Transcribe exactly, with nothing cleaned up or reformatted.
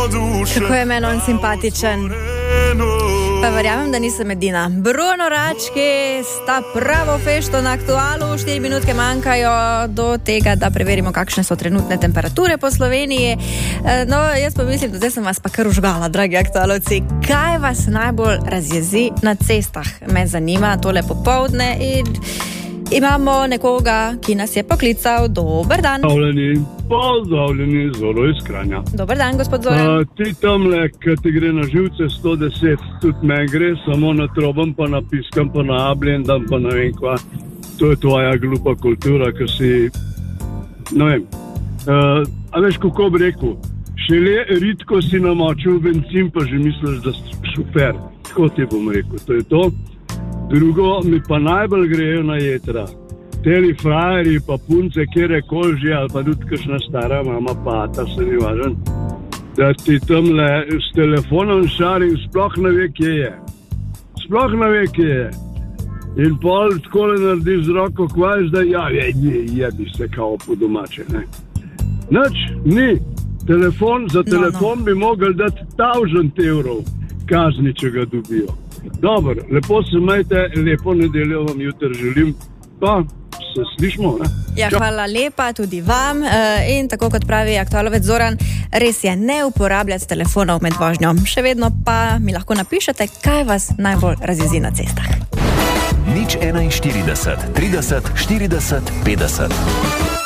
Kako je meni on simpatičen. Pa verjamem, da nisem edina. Bruno Rački sta pravo fešto na Aktualu. Štiri minutke manjkajo do tega, da preverimo, kakšne so trenutne temperature po Sloveniji. No, jaz pa mislim, da zdaj sem vas pa kar užgala, dragi aktualovci. Kaj vas najbolj razjezi na cestah? Me zanima tole popoldne in imamo nekoga, ki nas je poklical. Dober dan. Pozdravljeni, pozdravljeni, Zoro iz Kranja. Dober dan, gospod Zoran. Uh, ti tamle, ki ti gre na živce sto deset, tudi meni gre, samo na trobam, pa na piskam, pa na ablendam, pa ne vem kva. To je tvoja glupa kultura, ki si, ne vem. Uh, a veš, kako bi rekel, šele ritko si namočil benzin, pa že misliš, da si šofer. Tako ti bom rekel, to je to. Drugo, mi pa najbolj grejo na jetra. Teli frajeri pa punce, kjer je kolži, ali pa tudi kakšna stara mama, pa ta se ni važen, da ti tamle s telefonom šarim, sploh ne ve, kje je. Sploh ne ve, kje je. In pol takole narediš z roko, kvaš, da ja, je, je, je, bi se kao po domače, ne. Nič, ni. Telefon, za telefon no, no. bi mogli dati tisoč evrov kazni, če ga dobijo. Dobro, lepo se majte, lepo nedeljo vam jutri želim, pa se slišmo, ne? Ja, hvala lepa tudi vam in tako kot pravi aktualovec Zoran, res je ne uporabljati telefonov med vožnjo. Še vedno pa mi lahko napišete, kaj vas najbolj razjezi na cestah. Nič enainštirideset, trideset, štirideset, petdeset.